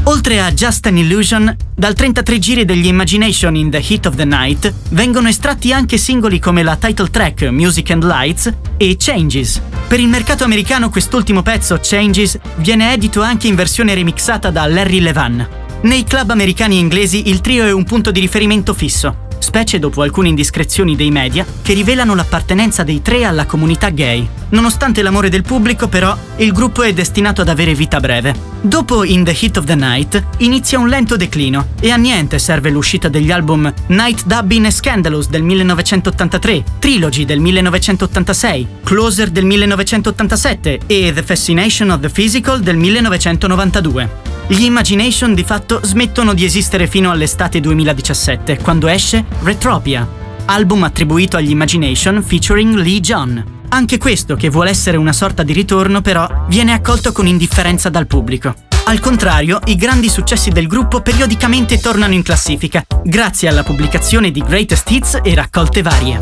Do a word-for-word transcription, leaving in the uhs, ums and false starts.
Oltre a Just an Illusion, dal trentatré giri degli Imagination in The Heat of the Night vengono estratti anche singoli come la title track Music and Lights e Changes. Per il mercato americano quest'ultimo pezzo, Changes, viene edito anche in versione remixata da Larry Levan. Nei club americani e inglesi il trio è un punto di riferimento fisso, specie dopo alcune indiscrezioni dei media che rivelano l'appartenenza dei tre alla comunità gay. Nonostante l'amore del pubblico, però, il gruppo è destinato ad avere vita breve. Dopo In the Heat of the Night inizia un lento declino e a niente serve l'uscita degli album Night Dubbin e Scandalous del millenovecentottantatré, Trilogy del millenovecentottantasei, Closer del millenovecentottantasette e The Fascination of the Physical del millenovecentonovantadue. Gli Imagination di fatto smettono di esistere fino all'estate duemiladiciassette, quando esce Retropia, album attribuito agli Imagination featuring Lee John. Anche questo, che vuole essere una sorta di ritorno, però viene accolto con indifferenza dal pubblico. Al contrario, i grandi successi del gruppo periodicamente tornano in classifica, grazie alla pubblicazione di greatest hits e raccolte varie.